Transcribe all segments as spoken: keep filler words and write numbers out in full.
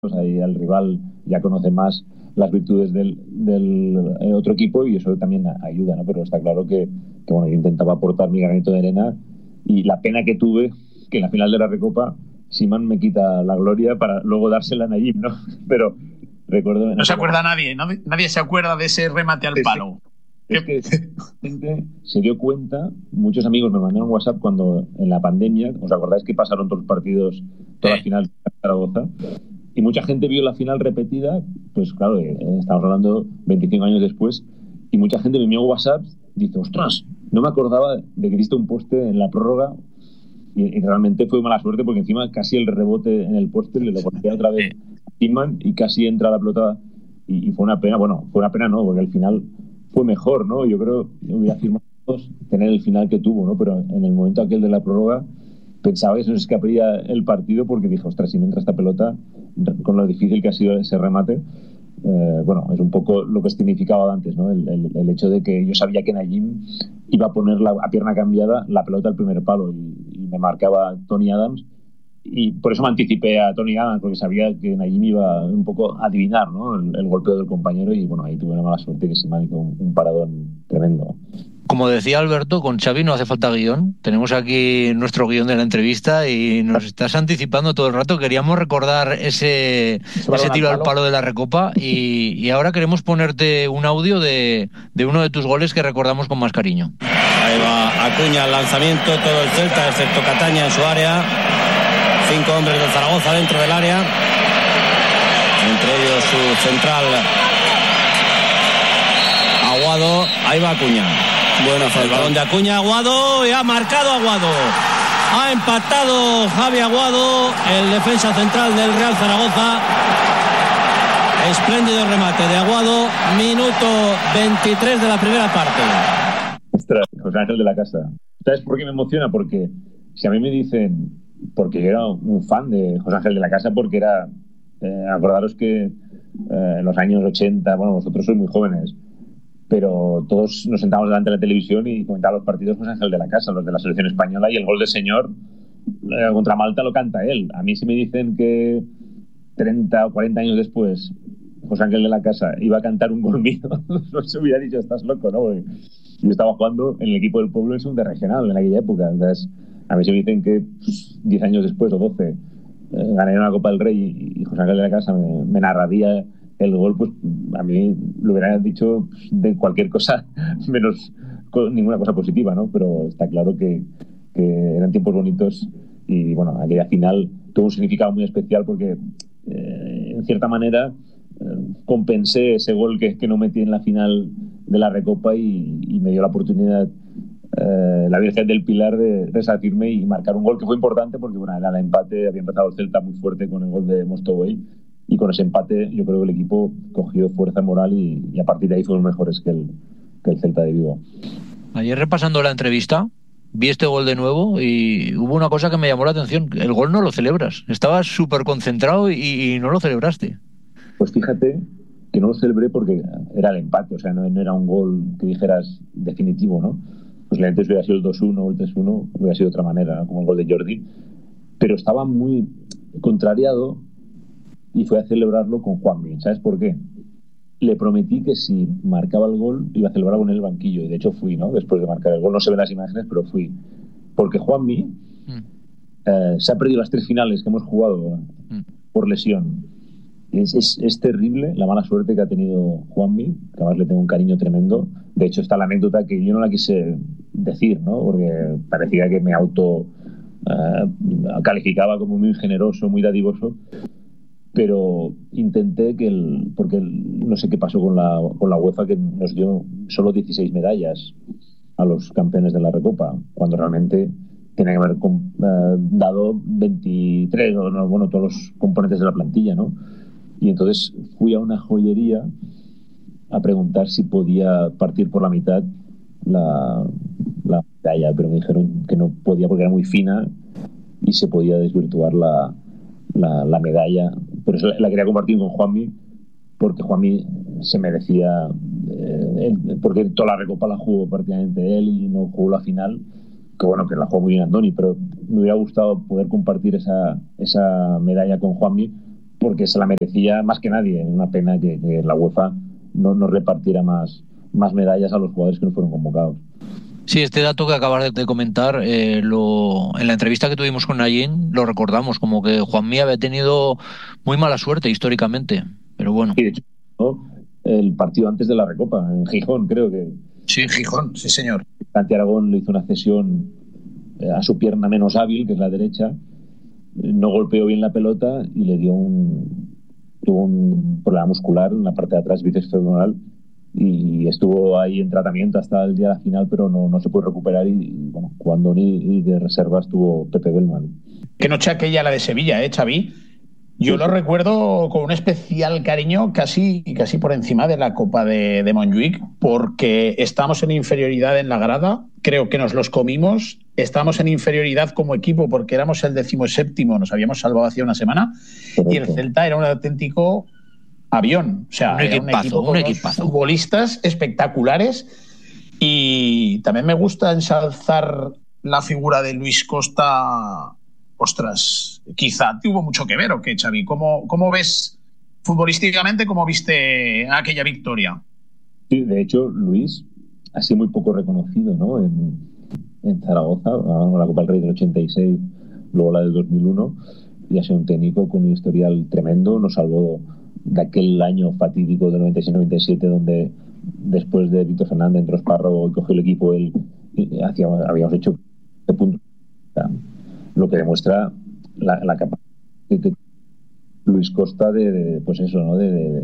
pues ahí el rival ya conoce más las virtudes del, del otro equipo y eso también ayuda, ¿no? Pero está claro que, que bueno, yo intentaba aportar mi granito de arena y la pena que tuve que en la final de la Recopa Simán me quita la gloria para luego dársela a Nayib, ¿no? Pero recuerdo... No, no se acuerda nadie, ¿no? Nadie se acuerda de ese remate al sí, palo. Sí. Es que la gente se dio cuenta, muchos amigos me mandaron WhatsApp cuando en la pandemia, ¿os acordáis que pasaron todos los partidos, todas las finales de Zaragoza? Y mucha gente vio la final repetida, pues claro, eh, estamos hablando veinticinco años después, y mucha gente me envió WhatsApp, dice, ostras, no me acordaba de que diste un poste en la prórroga, y, y realmente fue mala suerte porque encima casi el rebote en el poste le lo golpea otra vez a Tillman y casi entra la pelota, y, y fue una pena, bueno, fue una pena no, porque al final fue mejor, ¿no? Yo creo que hubiera firmado tener el final que tuvo, ¿no? Pero en el momento aquel de la prórroga pensaba que se nos escaparía el partido porque dije, ostras, si no entra esta pelota, con lo difícil que ha sido ese remate, eh, bueno, es un poco lo que significaba antes, ¿no? El, el, el hecho de que yo sabía que Nayib iba a poner la, a pierna cambiada la pelota al primer palo y, y me marcaba Tony Adams y por eso me anticipé a Tony Adams porque sabía que Nayib iba un poco a adivinar, ¿no? el, el golpeo del compañero y bueno, ahí tuve una mala suerte que se me hizo un, un paradón tremendo. Como decía Alberto, con Xavi no hace falta guión. Tenemos aquí nuestro guión de la entrevista y nos estás anticipando todo el rato. Queríamos recordar ese, ese tiro al palo de la Recopa y, y ahora queremos ponerte un audio de, de uno de tus goles que recordamos con más cariño. Ahí va Acuña al lanzamiento, todo el Celta, excepto Cataña en su área. Cinco hombres del Zaragoza dentro del área. Entre ellos su central Aguado. Ahí va Acuña. Buena falta. El balón de Acuña, Aguado, y ha marcado Aguado. Ha empatado Javi Aguado, el defensa central del Real Zaragoza. Espléndido remate de Aguado, minuto veintitrés de la primera parte. Ostras, José Ángel de la Casa. ¿Sabes por qué me emociona? Porque si a mí me dicen, porque yo era un fan de José Ángel de la Casa, porque era, eh, acordaros que eh, en los años ochenta, bueno, vosotros sois muy jóvenes, pero todos nos sentábamos delante de la televisión y comentábamos los partidos José Ángel de la Casa, los de la selección española, y el gol del señor eh, contra Malta lo canta él. A mí si me dicen que treinta o cuarenta años después José Ángel de la Casa iba a cantar un gol mío, no se hubiera dicho, estás loco, ¿no? Porque yo estaba jugando en el equipo del pueblo en segunda regional en aquella época. Entonces, a mí si me dicen que pues, diez años después o doce eh, gané una Copa del Rey y, y José Ángel de la Casa me, me narraría el gol, pues a mí lo hubiera dicho de cualquier cosa menos ninguna cosa positiva, ¿no? Pero está claro que, que eran tiempos bonitos y bueno, aquella final tuvo un significado muy especial porque eh, en cierta manera eh, compensé ese gol que, que no metí en la final de la Recopa y, y me dio la oportunidad eh, la Virgen del Pilar de resarcirme y marcar un gol que fue importante porque bueno, era el empate, había empezado el Celta muy fuerte con el gol de Mostovoy y con ese empate yo creo que el equipo cogió fuerza moral y, y a partir de ahí fuimos mejores que el, que el Celta de Vigo. Ayer repasando la entrevista vi este gol de nuevo y hubo una cosa que me llamó la atención. El gol no lo celebras, estabas súper concentrado y, y no lo celebraste. Pues fíjate que no lo celebré porque era el empate, o sea, no, no era un gol que dijeras definitivo, ¿no? Pues antes hubiera sido el dos uno o el tres uno, hubiera sido de otra manera, ¿no? Como el gol de Jordi, pero estaba muy contrariado y fue a celebrarlo con Juanmi. ¿Sabes por qué? Le prometí que si marcaba el gol iba a celebrar con el banquillo y de hecho fui, ¿no? Después de marcar el gol, no se ven las imágenes, pero fui porque Juanmi mm. eh, se ha perdido las tres finales que hemos jugado mm. por lesión. Es, es, es terrible la mala suerte que ha tenido Juanmi, que además le tengo un cariño tremendo. De hecho está la anécdota que yo no la quise decir, ¿no? Porque parecía que me auto eh, calificaba como muy generoso, muy dadivoso, pero intenté que el, porque el, no sé qué pasó con la, con la UEFA, que nos dio solo dieciséis medallas a los campeones de la Recopa, cuando realmente tenía que haber eh, dado veintitrés, o no, bueno, todos los componentes de la plantilla, ¿no? Y entonces fui a una joyería a preguntar si podía partir por la mitad la, la medalla, pero me dijeron que no podía porque era muy fina y se podía desvirtuar la, la, la medalla. Por eso la quería compartir con Juanmi, porque Juanmi se merecía, eh, porque toda la Recopa la jugó prácticamente él y no jugó la final, que bueno, que la jugó muy bien Andoni, pero me hubiera gustado poder compartir esa, esa medalla con Juanmi, porque se la merecía más que nadie. Una pena que, que la UEFA no, no repartiera más, más medallas a los jugadores que no fueron convocados. Sí, este dato que acabas de comentar, eh, lo, en la entrevista que tuvimos con Nayin lo recordamos, como que Juanmi había tenido muy mala suerte históricamente, pero bueno. Y de hecho, ¿no? El partido antes de la Recopa, en Gijón, creo que. Sí, Gijón, sí señor. Santi Aragón le hizo una cesión a su pierna menos hábil, que es la derecha, no golpeó bien la pelota y le dio un, tuvo un problema muscular en la parte de atrás, bíceps femoral, y estuvo ahí en tratamiento hasta el día de la final, pero no, no se pudo recuperar y, y bueno, cuando ni de reserva estuvo Pepe Bellman. Qué noche aquella la de Sevilla, ¿eh, Xavi? Yo sí, lo sí. recuerdo con un especial cariño, casi, casi por encima de la Copa de, de Montjuic, porque estamos en inferioridad en la grada, creo que nos los comimos, estamos en inferioridad como equipo porque éramos el decimoséptimo, nos habíamos salvado hacía una semana, correcto. Y el Celta era un auténtico avión, o sea, un era equipazo, un equipo con un equipazo. futbolistas espectaculares, y también me gusta ensalzar la figura de Luis Costa. Ostras, quizá tuvo mucho que ver, ¿o qué, Xavi? ¿Cómo, cómo ves futbolísticamente, cómo viste aquella victoria? Sí, de hecho, Luis ha sido muy poco reconocido, ¿no? En, en Zaragoza, la Copa del Rey del ochenta y seis, luego la del dos mil uno, y ha sido un técnico con un historial tremendo, nos salvó de aquel año fatídico del noventa y seis noventa y siete, donde después de Víctor Fernández entró Esparro y cogió el equipo, él, y hacíamos, habíamos hecho de punto. Lo que demuestra la, la capacidad de Luis Costa de, de pues eso, ¿no? De, de,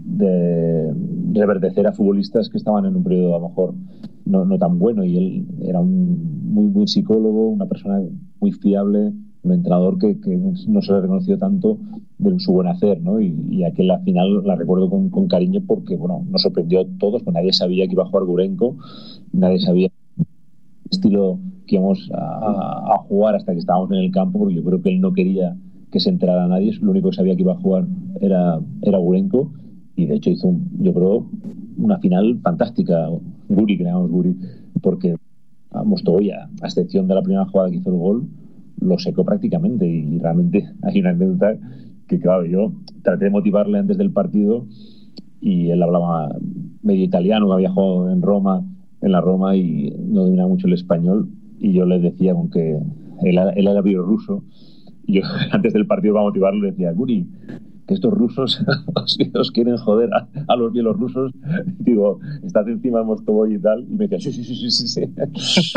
de reverdecer a futbolistas que estaban en un periodo a lo mejor no, no tan bueno, y él era un muy buen psicólogo, una persona muy fiable, un entrenador que, que no se le reconoció tanto de su buen hacer, ¿no? Y, y aquel la final la recuerdo con, con cariño porque, bueno, nos sorprendió a todos, pues nadie sabía que iba a jugar Gurenko, nadie sabía el estilo que íbamos a, a jugar hasta que estábamos en el campo, porque yo creo que él no quería que se enterara a nadie, lo único que sabía que iba a jugar era, era Gurenko, y de hecho hizo, un, yo creo, una final fantástica, Guri, que le llamamos Guri, porque a Mostovoya, a excepción de la primera jugada que hizo el gol, lo secó prácticamente, y realmente hay una anécdota que, claro, yo traté de motivarle antes del partido, y él hablaba medio italiano, que había jugado en Roma, en la Roma, y no dominaba mucho el español, y yo le decía, aunque él, él era bielorruso, y yo antes del partido para motivarlo le decía, Guri, que estos rusos os, os quieren joder a, a los bielorrusos, digo, estás encima de Mostovoy y tal, y me decía, sí, sí, sí, sí, sí, sí.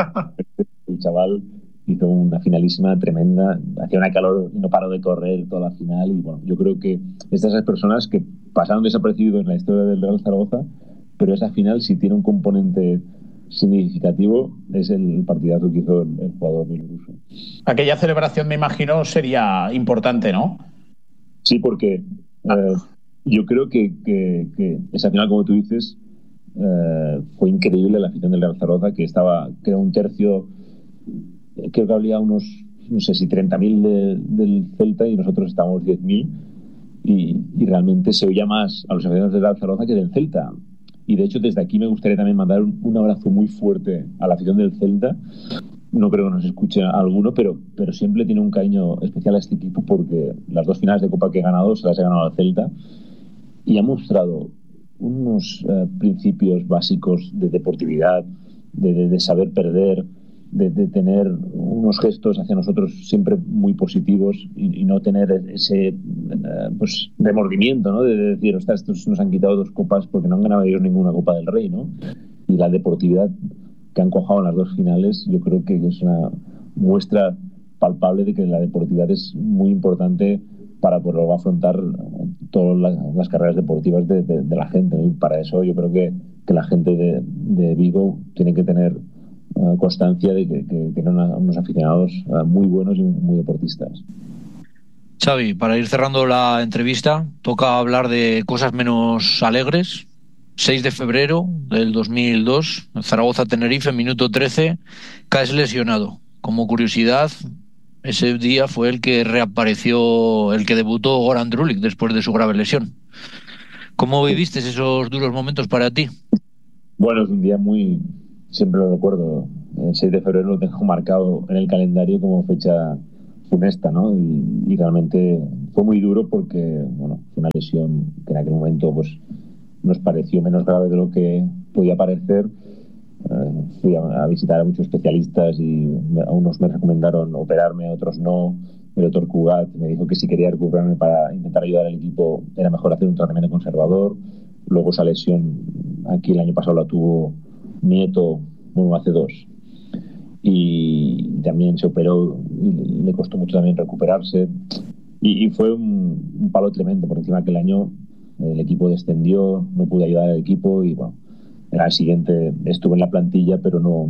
El chaval hizo una finalísima tremenda, hacía una calor y no paró de correr toda la final, y bueno, yo creo que estas esas personas que pasaron desapercibidos en la historia del Real Zaragoza, pero esa final sí tiene un componente significativo, es el partidazo que hizo el, el jugador bielorruso. Aquella celebración, me imagino, sería importante, ¿no? Sí, porque eh, yo creo que, que, que esa final, como tú dices, eh, fue increíble la afición del Real Zaragoza, que estaba, que era un tercio, creo que había unos, no sé si treinta mil de, del Celta, y nosotros estábamos diez mil, y, y realmente se oía más a los aficionados del Real Zaragoza que del Celta. Y de hecho, desde aquí me gustaría también mandar un, un abrazo muy fuerte a la afición del Celta. No creo que nos escuche alguno, pero, pero siempre tiene un cariño especial a este equipo, porque las dos finales de Copa que he ganado se las he ganado al Celta, y ha mostrado unos uh, principios básicos de deportividad, de, de, de saber perder, de, de tener unos gestos hacia nosotros siempre muy positivos, y, y no tener ese uh, pues remordimiento, ¿no? De, de decir, ostras, estos nos han quitado dos copas porque no han ganado ellos ninguna Copa del Rey, ¿no? Y la deportividad que han cojado en las dos finales, yo creo que es una muestra palpable de que la deportividad es muy importante para poder afrontar todas las, las carreras deportivas de, de, de la gente, ¿no? Y para eso yo creo que, que la gente de, de Vigo tiene que tener uh, constancia de que, que tienen unos aficionados uh, muy buenos y muy deportistas. Xavi, para ir cerrando la entrevista, toca hablar de cosas menos alegres. seis de febrero del dos mil dos, Zaragoza-Tenerife, minuto trece, caes lesionado. Como curiosidad, ese día fue el que reapareció, el que debutó Goran Drulic después de su grave lesión. ¿Cómo viviste esos duros momentos para ti? Bueno, es un día muy... siempre lo recuerdo. El seis de febrero lo tengo marcado en el calendario como fecha funesta, ¿no? Y, y realmente fue muy duro porque, bueno, fue una lesión que en aquel momento pues nos pareció menos grave de lo que podía parecer. Uh, fui a, a visitar a muchos especialistas y a unos me recomendaron operarme, a otros no. El doctor Cugat me dijo que si quería recuperarme para intentar ayudar al equipo era mejor hacer un tratamiento conservador. Luego esa lesión aquí el año pasado la tuvo Nieto, bueno, hace dos, y también se operó y le costó mucho también recuperarse y, y fue un, un palo tremendo, por encima que el año el equipo descendió, no pude ayudar al equipo y bueno, el siguiente estuve en la plantilla pero no,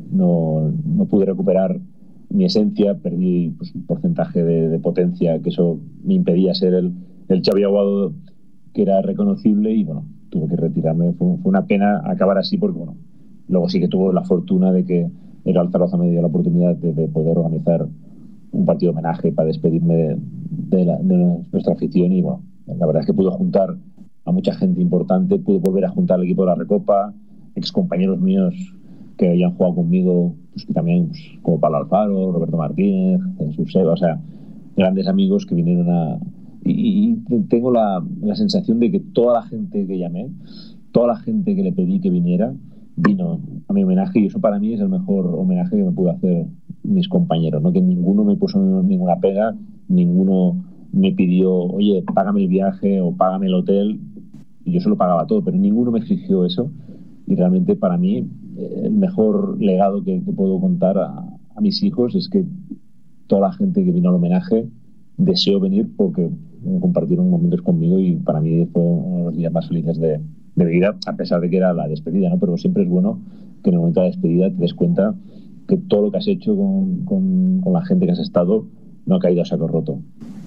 no, no pude recuperar mi esencia, perdí pues, un porcentaje de, de potencia que eso me impedía ser el, el Xavi Aguado que era reconocible y bueno, tuve que retirarme. Fue, fue una pena acabar así porque bueno, luego sí que tuve la fortuna de que el Real Zaragoza me dio la oportunidad de, de poder organizar un partido de homenaje para despedirme de, de, la, de nuestra afición y bueno, la verdad es que pude juntar a mucha gente importante, pude volver a juntar al equipo de la Recopa, ex compañeros míos que habían jugado conmigo, pues que también pues, como Pablo Alfaro, Roberto Martínez, Jesús Seba, o sea, grandes amigos que vinieron a... Y, y tengo la, la sensación de que toda la gente que llamé, toda la gente que le pedí que viniera, vino a mi homenaje y eso para mí es el mejor homenaje que me pudo hacer mis compañeros, ¿no? Que ninguno me puso ninguna pega, ninguno me pidió, oye, págame el viaje o págame el hotel, y yo se lo pagaba todo, pero ninguno me exigió eso y realmente para mí el mejor legado que, que puedo contar a, a mis hijos es que toda la gente que vino al homenaje deseó venir porque compartieron momentos conmigo y para mí fue uno de los días más felices de, de mi vida, a pesar de que era la despedida, ¿no? Pero siempre es bueno que en el momento de la despedida te des cuenta que todo lo que has hecho con, con, con la gente que has estado no ha caído a saco roto.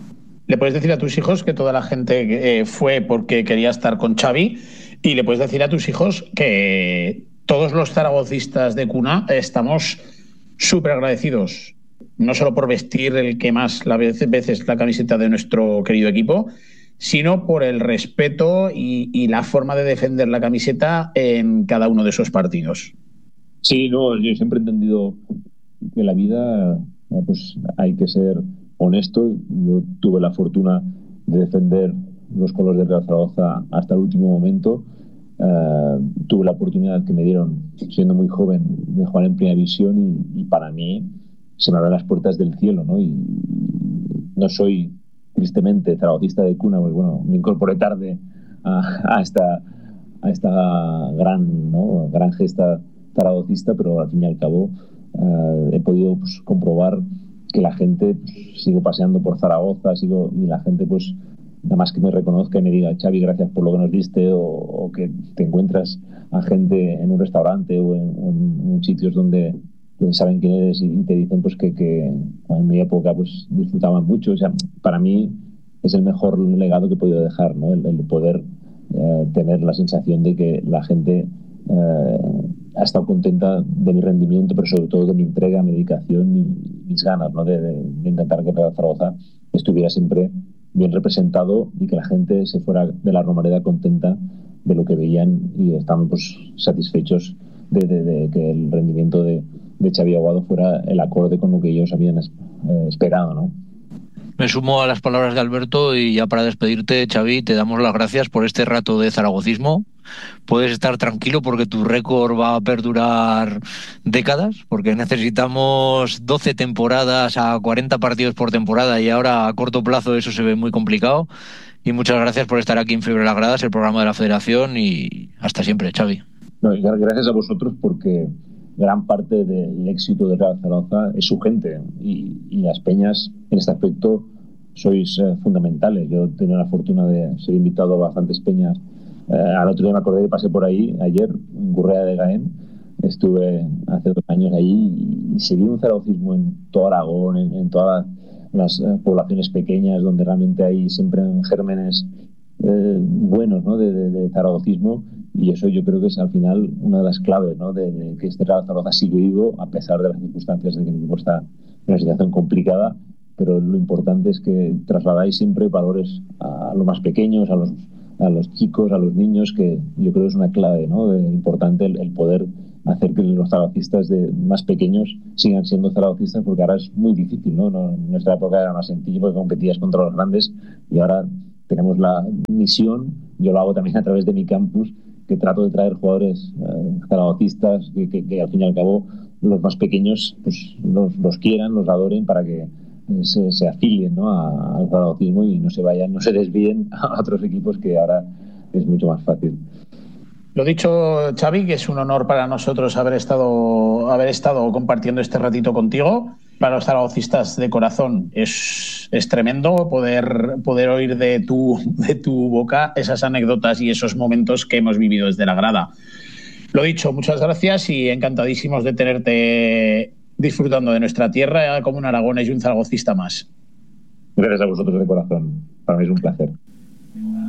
Le puedes decir a tus hijos que toda la gente eh, fue porque quería estar con Xavi y le puedes decir a tus hijos que todos los zaragocistas de cuna estamos súper agradecidos, no solo por vestir el que más la veces la camiseta de nuestro querido equipo, sino por el respeto y, y la forma de defender la camiseta en cada uno de esos partidos. Sí, no, yo siempre he entendido que en la vida pues, hay que ser honesto. Yo tuve la fortuna de defender los colores del Real Zaragoza hasta el último momento. Uh, tuve la oportunidad que me dieron siendo muy joven de jugar en Primera División y, y para mí se me abren las puertas del cielo, ¿no? Y no soy tristemente zaragocista de cuna, pues bueno, me incorporé tarde a, a esta a esta gran, ¿no? gran gesta zaragocista, pero al fin y al cabo uh, he podido pues, comprobar que la gente pues, sigo paseando por Zaragoza, sigo y la gente pues nada más que me reconozca y me diga Xavi, gracias por lo que nos diste, o, o que te encuentras a gente en un restaurante o en, en, en sitios donde pues, saben quién eres y te dicen pues que, que en mi época pues disfrutaban mucho. O sea, para mí es el mejor legado que he podido dejar, ¿no? El, el poder eh, tener la sensación de que la gente eh, ha estado contenta de mi rendimiento, pero sobre todo de mi entrega, mi dedicación y mis ganas, ¿no? de, de, de intentar que Real Zaragoza estuviera siempre bien representado y que la gente se fuera de la Romareda contenta de lo que veían y estaban pues satisfechos de, de, de que el rendimiento de, de Xavi Aguado fuera el acorde con lo que ellos habían eh, esperado, ¿no? Me sumo a las palabras de Alberto y ya para despedirte, Xavi, te damos las gracias por este rato de zaragocismo. Puedes estar tranquilo porque tu récord va a perdurar décadas, porque necesitamos doce temporadas a cuarenta partidos por temporada y ahora a corto plazo eso se ve muy complicado. Y muchas gracias por estar aquí en Fiebre Las Gradas, el programa de la Federación, y hasta siempre, Xavi. No, y gracias a vosotros porque gran parte del éxito de Real Zaragoza es su gente y, y las peñas en este aspecto sois eh, fundamentales. Yo he tenido la fortuna de ser invitado a bastantes peñas. Eh, al otro día me acordé que pasé por ahí ayer en Gurrea de Gaén, estuve hace dos años ahí y se vio un zaragocismo en todo Aragón, en, en todas las eh, poblaciones pequeñas donde realmente hay siempre gérmenes eh, buenos, ¿no? de, de, de zaragocismo. Y eso yo creo que es al final una de las claves, ¿no? de, de que este Real Zaragoza sigue vivo a pesar de las circunstancias de que el equipo está en una situación complicada, pero lo importante es que trasladáis siempre valores a los más pequeños, a los, a los chicos, a los niños, que yo creo que es una clave, ¿no? De, importante el, el poder hacer que los zaragocistas de más pequeños sigan siendo zaragocistas, porque ahora es muy difícil, ¿no? No, en nuestra época era más sencillo porque competías contra los grandes, y ahora tenemos la misión, yo lo hago también a través de mi campus, que trato de traer jugadores eh, zaragocistas que, que, que al fin y al cabo los más pequeños pues los, los quieran, los adoren, para que se, se afilien, ¿no? a, al zaragocismo y no se vayan, no se desvíen a otros equipos, que ahora es mucho más fácil. Lo dicho, Xavi, que es un honor para nosotros haber estado, haber estado compartiendo este ratito contigo. Para los zaragocistas de corazón es, es tremendo poder, poder oír de tu, de tu boca esas anécdotas y esos momentos que hemos vivido desde la grada. Lo dicho, muchas gracias y encantadísimos de tenerte disfrutando de nuestra tierra como un aragonés y un zaragocista más. Gracias a vosotros de corazón. Para mí es un placer.